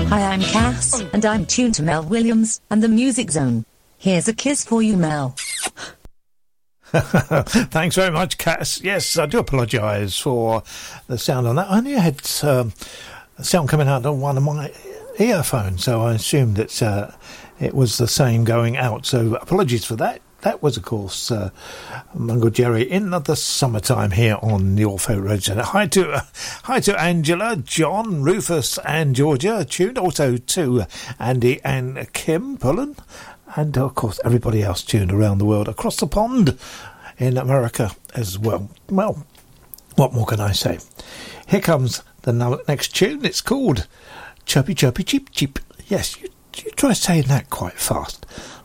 Hi, I'm Cass, and I'm tuned to Mel Williams and the Music Zone. Here's a kiss for you, Mel. Thanks very much, Cass. Yes, I do apologise for the sound on that. I only had sound coming out of one of my earphones, so I assumed that it was the same going out. So apologies for that. That was, of course, Mungo Jerry in the summertime here on your favourite radio. Hi to Angela, John, Rufus and Georgia, tuned. Also to Andy and Kim Pullen. And, of course, everybody else tuned around the world, across the pond in America as well. Well, what more can I say? Here comes the next tune. It's called Chirpy Chirpy Cheep Cheep. Yes, you try saying that quite fast.